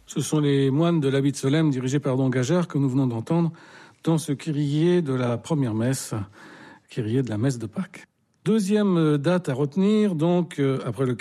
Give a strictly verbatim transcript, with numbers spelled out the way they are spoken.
Ce sont les moines de l'Abit Solem dirigés par Don Gageard que nous venons d'entendre dans ce kyrié de la première messe, kyrié de la messe de Pâques. Deuxième date à retenir, donc, après le